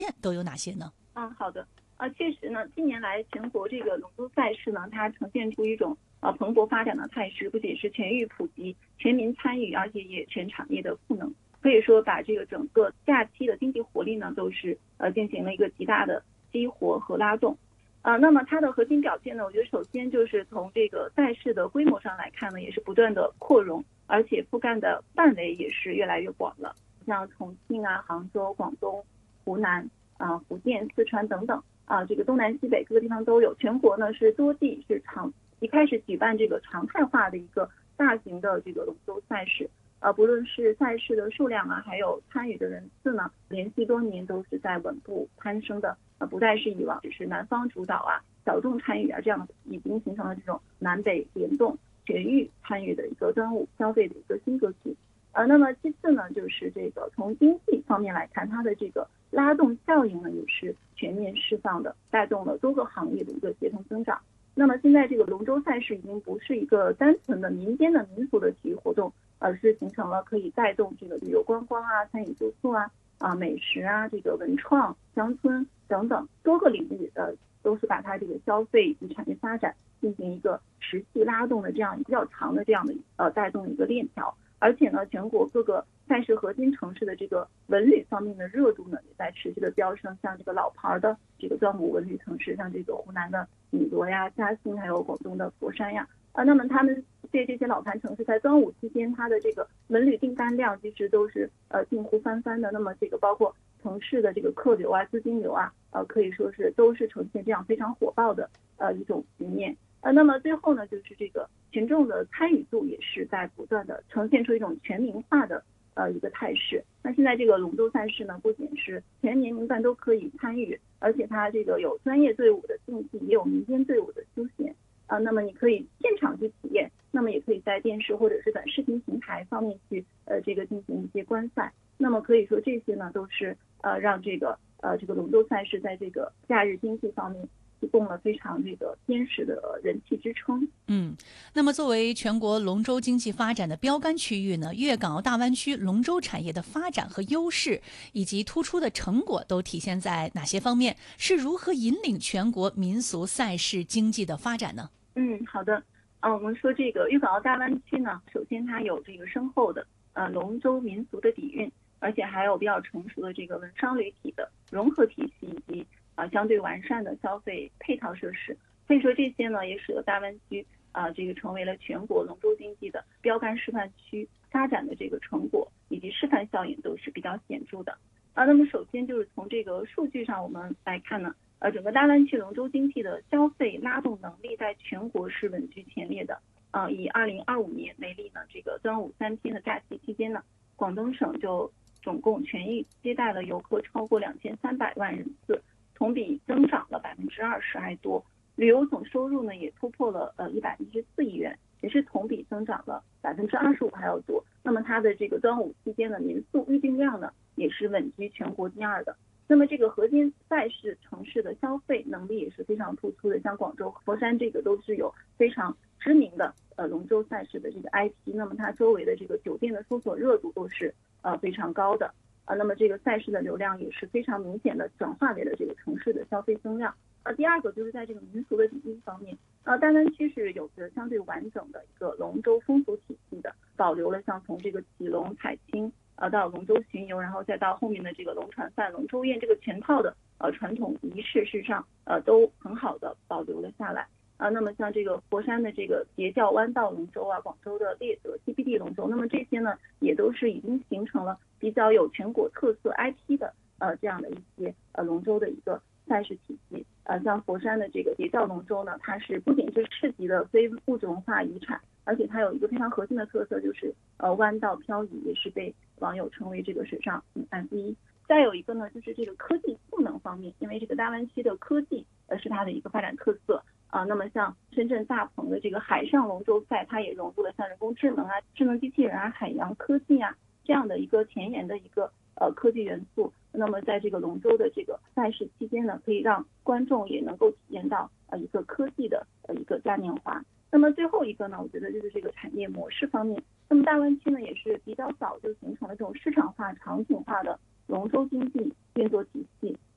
都有哪些呢？ 好的。确实呢，近年来全国这个龙舟赛事呢，它呈现出一种蓬勃发展的态势，不仅是全域普及、全民参与，而且也全产业的赋能。可以说，把这个整个假期的经济活力呢，都是进行了一个极大的激活和拉动。那么它的核心表现呢，我觉得首先就是从这个赛事的规模上来看呢，也是不断的扩容，而且覆盖的范围也是越来越广了。像重庆啊、杭州、广东、湖南福建、四川等等这个东南西北各个地方都有。全国呢是多地是一开始举办这个常态化的一个大型的这个龙舟赛事。不论是赛事的数量还有参与的人次呢，连续多年都是在稳步攀升的。不再是以往只是南方主导小众参与这样已经形成了这种南北联动、全域参与的一个端午消费的一个新格局。那么其次呢，就是这个从经济方面来看，它的这个拉动效应呢也是全面释放的，带动了多个行业的一个协同增长。那么现在这个龙舟赛事已经不是一个单纯的民间的民俗的体育活动，而是形成了可以带动这个旅游观光餐饮住宿美食这个文创、乡村等等多个领域都是把它这个消费以及产业发展进行一个持续拉动的这样比较长的这样的带动的一个链条。而且呢，全国各个赛事核心城市的这个文旅方面的热度呢，也在持续的飙升。像这个老牌的这个端午文旅城市，像这个湖南的汨罗嘉兴，还有广东的佛山那么他们这些老牌城市在端午期间，它的这个文旅订单量其实都是近乎翻番的。那么这个包括城市的这个客流资金流可以说是都是呈现这样非常火爆的一种局面。那么最后呢，就是这个群众的参与度也是在不断的呈现出一种全民化的一个态势。那现在这个龙舟赛事呢，不仅是全年龄段都可以参与，而且它这个有专业队伍的竞技，也有民间队伍的休闲那么你可以现场去体验，那么也可以在电视或者是短视频平台方面去这个进行一些观赛。那么可以说这些呢都是让这个龙舟赛事在这个假日经济方面提供了非常这个坚实的人气支撑。 那么作为全国龙舟经济发展的标杆区域呢，粤港澳大湾区龙舟产业的发展和优势以及突出的成果都体现在哪些方面？是如何引领全国民俗赛事经济的发展呢？ 好的。我们说这个粤港澳大湾区呢，首先它有这个深厚的龙舟民俗的底蕴，而且还有比较成熟的这个文商旅体的融合体系，以及相对完善的消费配套设施。所以说这些呢，也使得大湾区这个成为了全国龙舟经济的标杆示范区，发展的这个成果以及示范效应都是比较显著的。那么首先就是从这个数据上我们来看呢，整个大湾区龙舟经济的消费拉动能力在全国是稳居前列的。以2025年为例呢，这个端午3天的假期期间呢，广东省就总共全域接待了游客超过2300万人次，同比增长了20%还多。旅游总收入呢也突破了114亿元，也是同比增长了25%还要多。那么它的这个端午期间的民宿预订量呢，也是稳居全国第2的。那么这个核心赛事城市的消费能力也是非常突出的，像广州、佛山这个都是有非常知名的龙舟赛事的这个 IP， 那么它周围的这个酒店的搜索热度都是非常高的那么这个赛事的流量也是非常明显的转化为了这个城市的消费增量。第二个就是在这个民俗的底蕴方面，大湾区是有着相对完整的一个龙舟风俗体系的，保留了像从这个起龙、采青到龙舟巡游，然后再到后面的这个龙船饭、龙舟宴这个全套的传统仪式，事实上都很好的保留了下来那么像这个佛山的这个截教弯道龙舟广州的猎德 TBD 龙舟，那么这些呢也都是已经形成了比较有全国特色 IP 的这样的一些龙舟的一个赛事体系像佛山的这个截教龙舟呢，它是不仅是市级的非物质文化遗产，而且它有一个非常核心的特色，就是弯道漂移，也是被网友称为这个水上第1。再有一个呢，就是这个科技赋能方面，因为这个大湾区的科技是它的一个发展特色那么像深圳大鹏的这个海上龙舟赛，它也融入了像人工智能智能机器人海洋科技这样的一个前沿的一个科技元素。那么在这个龙舟的这个赛事期间呢，可以让观众也能够体验到一个科技的一个嘉年华。那么最后一个呢，我觉得就是这个产业模式方面。那么大湾区呢，也是比较早就形成了这种市场化、场景化的龙舟经济运作体系。